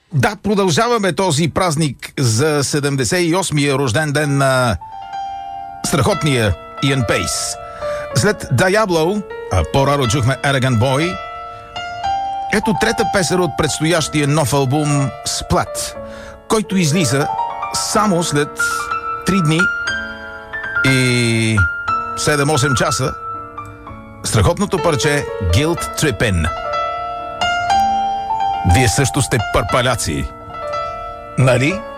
Да, продължаваме този празник за 78-я рожден ден на страхотния Иан Пейс. След Diablo, а по-рано чухме Arrogant Boy, ето трета песен от предстоящия нов албум Splat, който излиза само след 3 дни и 7-8 часа. Страхотното парче Guilt Trippin'. Вие също сте пърпаляци, нали?